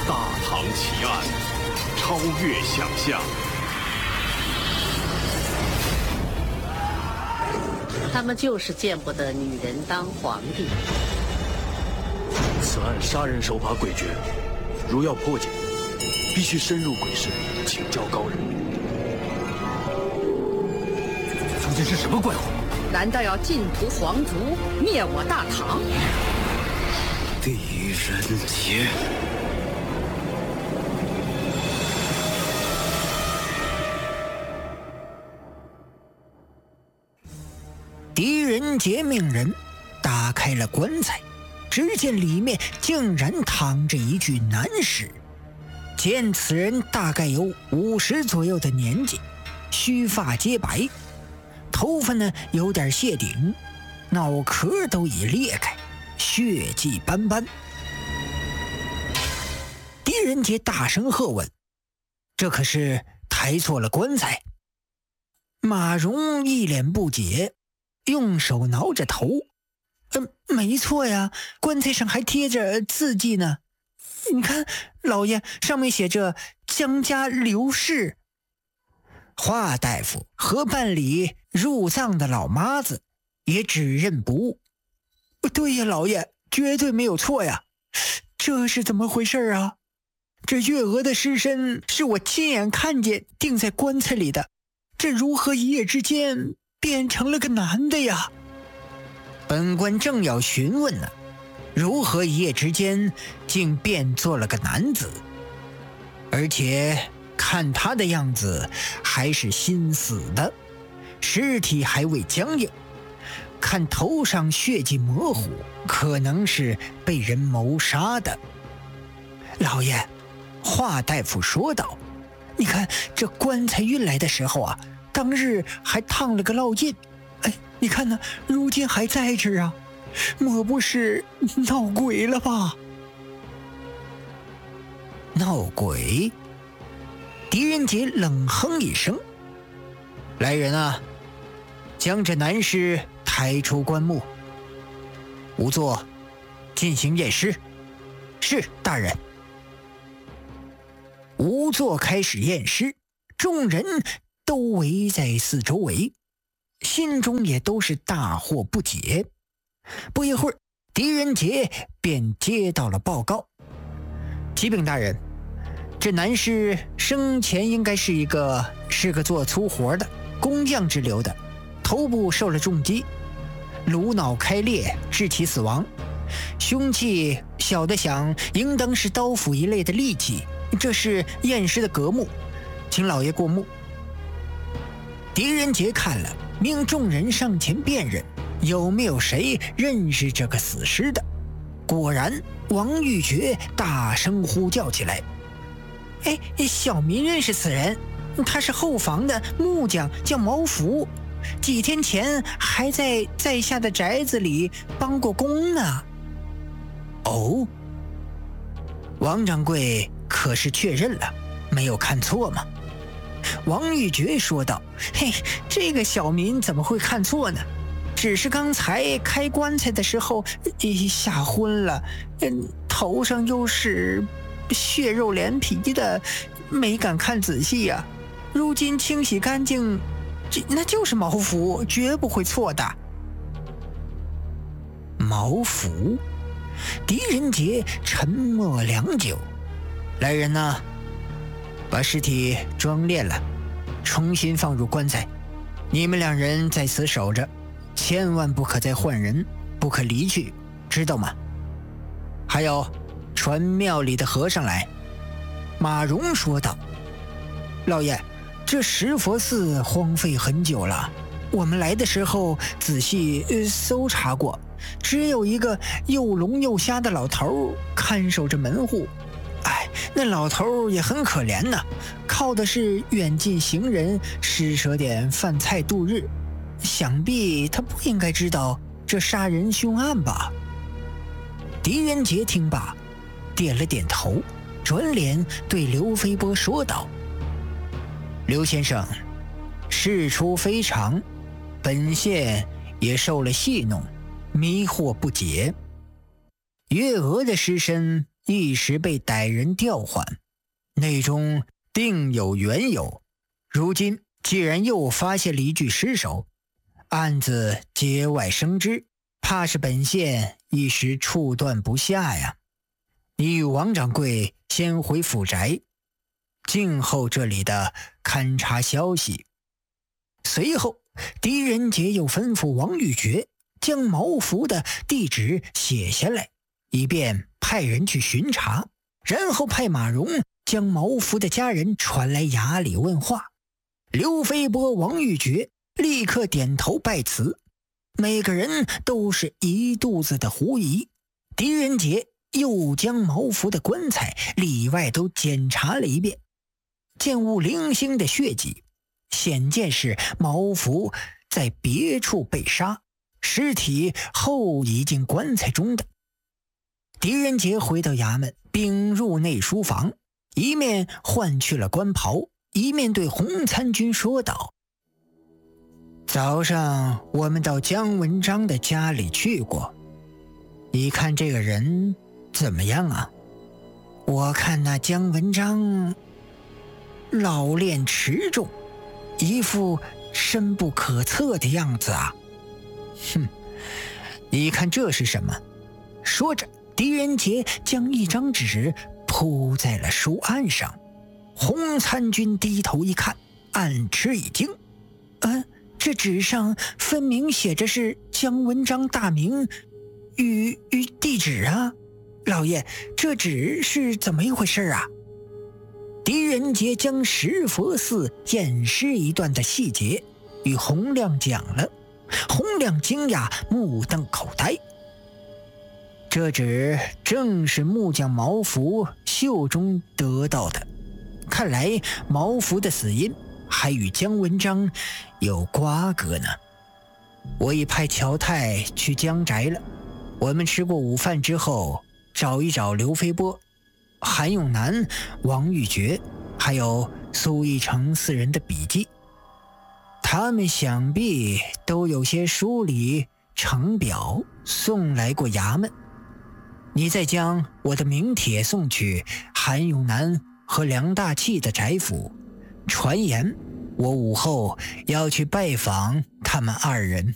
大唐奇案，超越想象。 他们就是见不得女人当皇帝。 此案杀人手法诡谲，如要破解，必须深入鬼市，请教高人。 究竟是什么怪物？ 难道要尽屠皇族，灭我大唐？ 狄仁杰。 狄仁杰命人打开了棺材，只见里面竟然躺着一具男尸。见此人大概有50左右的年纪，须发皆白，头发呢有点谢顶，脑壳都已裂开，血迹斑斑。狄仁杰大声喝问：“这可是抬错了棺材？”马荣一脸不解，用手挠着头：“没错呀，棺材上还贴着字迹呢。你看，老爷，上面写着江家刘氏。”华大夫和办理入葬的老妈子也指认不误：“对呀，老爷，绝对没有错呀。这是怎么回事啊？这月娥的尸身是我亲眼看见钉在棺材里的，这如何一夜之间变成了个男的呀？”本官正要询问呢，如何一夜之间竟变做了个男子？而且看他的样子还是新死的，尸体还未僵硬，看头上血迹模糊，可能是被人谋杀的。老爷，华大夫说道：“你看这棺材运来的时候啊，当日还烫了个烙印，你看呢，如今还在这啊，莫不是闹鬼了吧？”闹鬼？狄仁杰冷哼一声：“来人啊，将这男尸抬出棺木。仵作，进行验尸。”“是，大人。”仵作开始验尸，众人都围在四周围，心中也都是大惑不解。不一会儿，狄仁杰便接到了报告：“启禀大人，这男尸生前应该是个做粗活的工匠之流的，头部受了重击，颅脑开裂致其死亡。凶器小的想应当是刀斧一类的利器，这是验尸的格目，请老爷过目。”狄仁杰看了，命众人上前辨认有没有谁认识这个死尸的。果然，王玉珏大声呼叫起来：“小民认识此人，他是后房的木匠，叫毛福，几天前还在下的宅子里帮过工呢。”“哦，王掌柜可是确认了，没有看错吗？”王玉珏说道：“这个小民怎么会看错呢？只是刚才开棺材的时候吓昏了，头上又是血肉连皮的，没敢看仔细呀。如今清洗干净，那就是毛福，绝不会错的。”毛福？狄仁杰沉默良久：“来人呐，把尸体装殓了，重新放入棺材。你们2人在此守着，千万不可再换人，不可离去，知道吗？还有，传庙里的和尚来。”马荣说道：“老爷，这石佛寺荒废很久了，我们来的时候仔细搜查过，只有一个又聋又瞎的老头看守着门户。那老头也很可怜呐，靠的是远近行人施舍点饭菜度日，想必他不应该知道这杀人凶案吧？”狄仁杰听罢，点了点头，转脸对刘飞波说道：“刘先生，事出非常，本县也受了戏弄，迷惑不解。月娥的尸身一时被歹人调换，内中定有缘由。如今既然又发现了一具尸首，案子节外生枝，怕是本县一时处断不下呀。你与王掌柜先回府宅，静候这里的勘察消息。随后狄仁杰又吩咐王玉珏将毛福的地址写下来，以便派人去巡查，然后派马荣将毛福的家人传来衙里问话。刘飞波、王玉珏立刻点头拜辞，每个人都是一肚子的狐疑。狄仁杰又将毛福的棺材里外都检查了一遍，见无零星的血迹，显见是毛福在别处被杀，尸体后移进棺材中的。狄仁杰回到衙门，并入内书房，一面换去了官袍，一面对洪参军说道：早上我们到姜文章的家里去过，你看这个人怎么样啊？我看那姜文章老练持重，一副深不可测的样子啊。哼，你看这是什么？说着，狄仁杰将一张纸铺在了书案上。洪参军低头一看，暗吃一惊。这纸上分明写着是姜文章大名与地址啊。老爷，这纸是怎么一回事啊？狄仁杰将石佛寺验尸一段的细节与洪亮讲了。洪亮惊讶，目瞪口呆。这纸正是木匠毛福袖中得到的，看来毛福的死因还与姜文章有瓜葛呢。我已派乔太去姜宅了，我们吃过午饭之后，找一找刘飞波、韩永南、王玉珏还有苏一成四人的笔记，他们想必都有些梳理呈表送来过衙门。你再将我的名帖送去韩永南和梁大器的宅府，传言我午后要去拜访他们二人。